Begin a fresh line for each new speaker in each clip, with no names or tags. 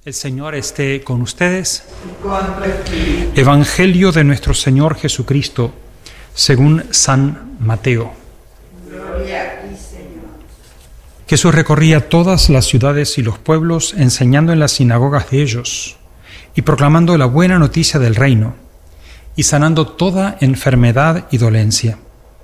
El Señor esté con ustedes. Evangelio de nuestro Señor Jesucristo, según San Mateo.
Gloria a ti, Señor.
Jesús recorría todas las ciudades y los pueblos, enseñando en las sinagogas de ellos y proclamando la buena noticia del reino y sanando toda enfermedad y dolencia.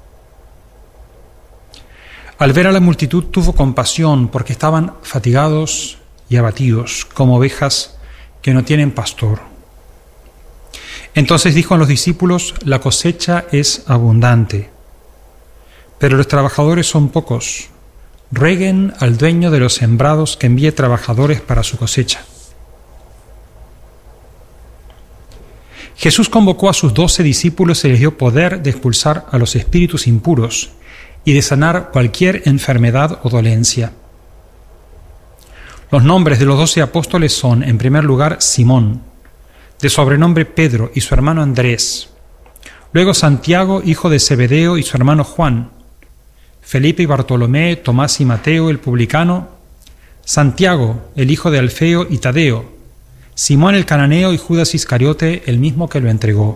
Al ver a la multitud tuvo compasión porque estaban fatigados y abatidos como ovejas que no tienen pastor. Entonces dijo a los discípulos: la cosecha es abundante, pero los trabajadores son pocos. Rueguen al dueño de los sembrados que envíe trabajadores para su cosecha. Jesús convocó a sus 12 discípulos y les dio poder de expulsar a los espíritus impuros y de sanar cualquier enfermedad o dolencia. Los nombres de los 12 apóstoles son, en primer lugar, Simón, de sobrenombre Pedro, y su hermano Andrés. Luego Santiago, hijo de Zebedeo, y su hermano Juan. Felipe y Bartolomé, Tomás y Mateo, el publicano. Santiago, el hijo de Alfeo y Tadeo. Simón el cananeo y Judas Iscariote, el mismo que lo entregó.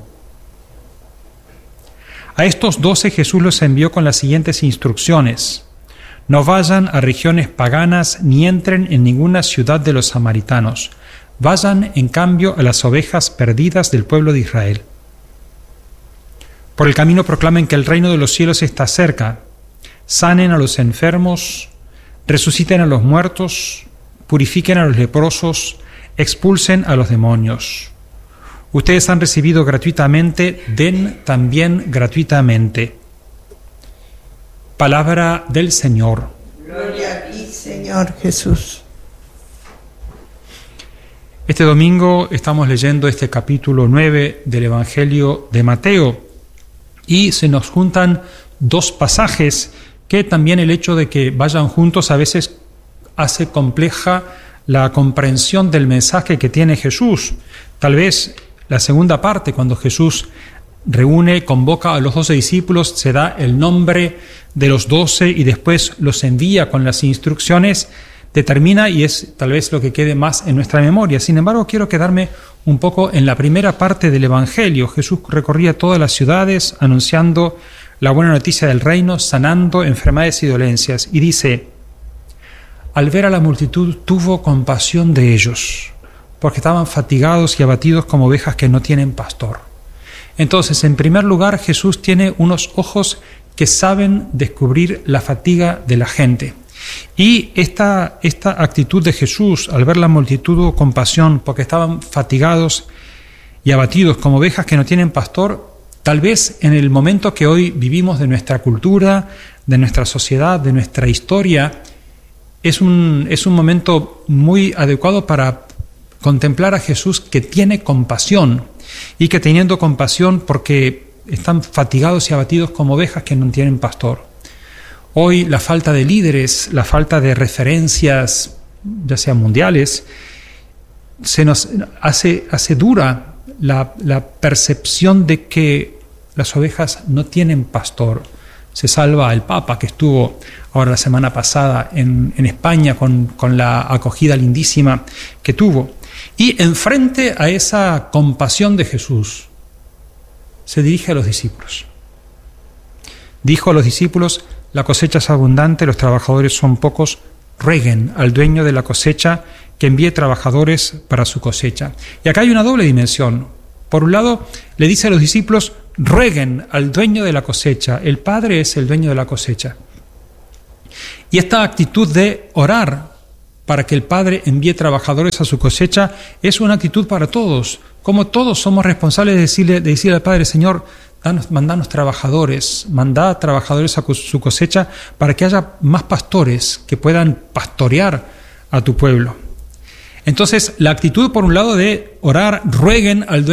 A estos 12 Jesús los envió con las siguientes instrucciones: no vayan a regiones paganas ni entren en ninguna ciudad de los samaritanos. Vayan, en cambio, a las ovejas perdidas del pueblo de Israel. Por el camino proclamen que el reino de los cielos está cerca. Sanen a los enfermos, resuciten a los muertos, purifiquen a los leprosos, expulsen a los demonios. Ustedes han recibido gratuitamente, den también gratuitamente. Palabra del Señor.
Gloria a ti, Señor Jesús.
Este domingo estamos leyendo este capítulo 9 del Evangelio de Mateo y se nos juntan dos pasajes que también el hecho de que vayan juntos a veces hace compleja la comprensión del mensaje que tiene Jesús. Tal vez la segunda parte, cuando Jesús reúne, convoca a los 12 discípulos, se da el nombre de los 12 y después los envía con las instrucciones, determina y es tal vez lo que quede más en nuestra memoria. Sin embargo, quiero quedarme un poco en la primera parte del Evangelio. Jesús recorría todas las ciudades anunciando la buena noticia del reino, sanando enfermedades y dolencias. Y dice: al ver a la multitud tuvo compasión de ellos, porque estaban fatigados y abatidos como ovejas que no tienen pastor. Entonces, en primer lugar, Jesús tiene unos ojos que saben descubrir la fatiga de la gente. Y esta actitud de Jesús, al ver la multitud, tuvo compasión porque estaban fatigados y abatidos como ovejas que no tienen pastor. Tal vez en el momento que hoy vivimos de nuestra cultura, de nuestra sociedad, de nuestra historia, es un momento muy adecuado para contemplar a Jesús, que tiene compasión y que, teniendo compasión porque están fatigados y abatidos como ovejas que no tienen pastor. Hoy la falta de líderes, la falta de referencias, ya sean mundiales, se nos hace dura la percepción de que las ovejas no tienen pastor. Se salva el Papa, que estuvo ahora la semana pasada en España con la acogida lindísima que tuvo. Y enfrente a esa compasión de Jesús, se dirige a los discípulos. Dijo a los discípulos: la cosecha es abundante, los trabajadores son pocos. Rueguen al dueño de la cosecha que envíe trabajadores para su cosecha. Y acá hay una doble dimensión. Por un lado, le dice a los discípulos: rueguen al dueño de la cosecha. El Padre es el dueño de la cosecha. Y esta actitud de orar para que el Padre envíe trabajadores a su cosecha es una actitud para todos. Como todos somos responsables de decirle al Padre: Señor, mandanos trabajadores, mandad trabajadores a su cosecha para que haya más pastores que puedan pastorear a tu pueblo. Entonces, la actitud, por un lado, de orar, rueguen al dueño